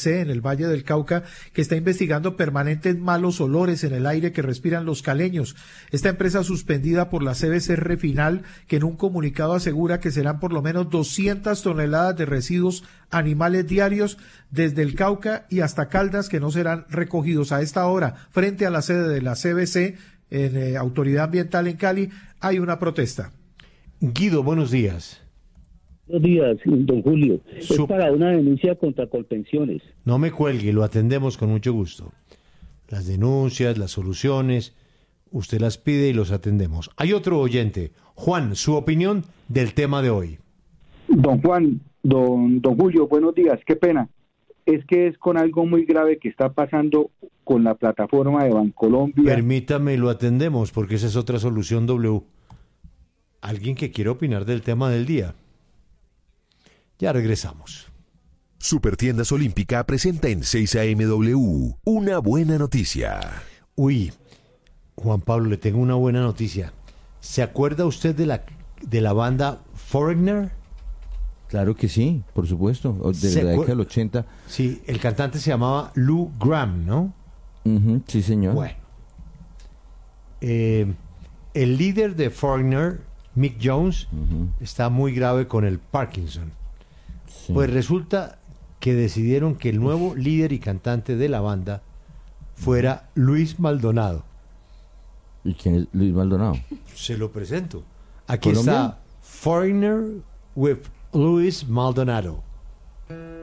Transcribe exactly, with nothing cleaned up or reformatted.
C en el Valle del Cauca, que está investigando permanentes malos olores en el aire que respiran los caleños. Esta empresa suspendida por la C B C Refinal, que en un comunicado asegura que serán por lo menos doscientas toneladas de residuos animales diarios desde el Cauca y hasta Caldas que no serán recogidos. A esta hora, frente a la sede de la C B C, en eh, Autoridad Ambiental en Cali, hay una protesta. Guido, buenos días. Buenos días, don Julio. Su... Es para una denuncia contra Colpensiones. No me cuelgue, lo atendemos con mucho gusto. Las denuncias, las soluciones, usted las pide y los atendemos. Hay otro oyente. Juan, su opinión del tema de hoy. Don Juan, don, don Julio, buenos días. Qué pena. Es que es con algo muy grave que está pasando con la plataforma de Bancolombia. Permítame, lo atendemos, porque esa es otra solución W. ¿Alguien que quiere opinar del tema del día? Ya regresamos. Supertiendas Olímpica presenta en seis A M W una buena noticia. Uy, Juan Pablo, le tengo una buena noticia. ¿Se acuerda usted de la, de la banda Foreigner? Claro que sí, por supuesto, de la década del ochenta. Sí, el cantante se llamaba Lou Gramm, ¿no? Uh-huh, sí, señor. Bueno. Eh, el líder de Foreigner, Mick Jones, uh-huh, está muy grave con el Parkinson. Sí. Pues resulta que decidieron que el nuevo líder y cantante de la banda fuera Luis Maldonado. ¿Y quién es Luis Maldonado? Se lo presento. Aquí ¿Colombia? está Foreigner with Luis Maldonado.